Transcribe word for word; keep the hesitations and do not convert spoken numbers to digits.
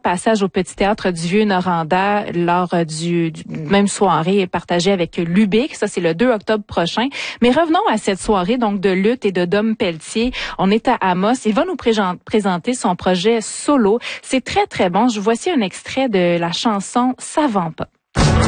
passage au Petit Théâtre du Vieux-Noranda lors du, du même soirée partagée avec Lubick. Ça, c'est le deux octobre prochain. Mais revenons à cette soirée donc de lutte et de Dom Pelletier. On est à Amos. Il va nous présenter son projet solo. C'est très, très bon. Je voici un extrait de la chanson Savant pas.